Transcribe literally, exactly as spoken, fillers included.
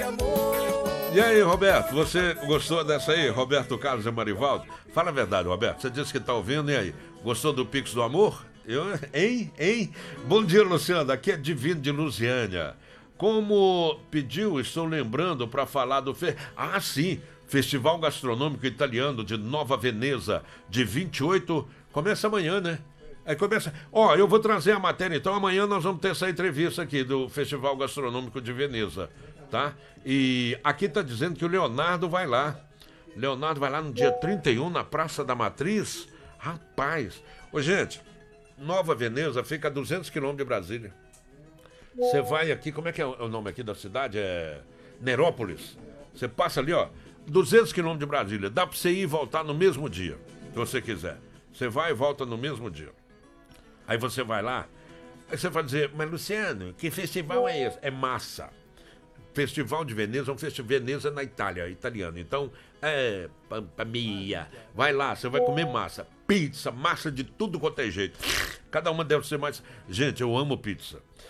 E aí, Roberto, você gostou dessa aí, Roberto Carlos e Marivaldo? Fala a verdade, Roberto, você disse que tá ouvindo, e aí? Gostou do Pix do Amor? Eu, hein, hein? Bom dia, Luciano, aqui é Divino de Lusiânia. Como pediu, estou lembrando para falar do... Fe... Ah, sim, Festival Gastronômico Italiano de Nova Veneza, de vinte e oito, começa amanhã, né? Aí começa... Ó, eu vou trazer a matéria, então amanhã nós vamos ter essa entrevista aqui do Festival Gastronômico de Veneza, tá? E aqui tá dizendo que o Leonardo vai lá. Leonardo vai lá no dia trinta e um, na Praça da Matriz. Rapaz! Ô, gente, Nova Veneza fica a duzentos quilômetros de Brasília. Você vai aqui, como é que é o nome aqui da cidade? É Nerópolis. Você passa ali, ó, duzentos quilômetros de Brasília. Dá pra você ir e voltar no mesmo dia, se você quiser. Você vai e volta no mesmo dia. Aí você vai lá, aí você vai dizer, mas Luciano, que festival é esse? É massa. Festival de Veneza, é um festival Veneza na Itália, italiano. Então, é, Mamma Mia. Vai lá, você vai comer massa. Pizza, massa de tudo quanto é jeito. Cada uma deve ser mais... Gente, eu amo pizza.